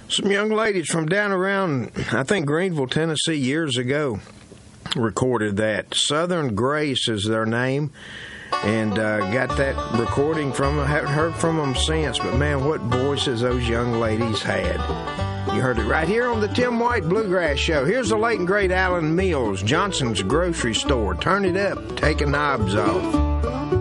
Some young ladies from down around, I think, Greenville, Tennessee, years ago recorded that. Southern Grace is their name, and got that recording from them. Haven't heard from them since, but man, what voices those young ladies had. You heard it right here on the Tim White Bluegrass Show. Here's the late and great Alan Mills, Johnson's Grocery Store. Turn it up, taking knobs off.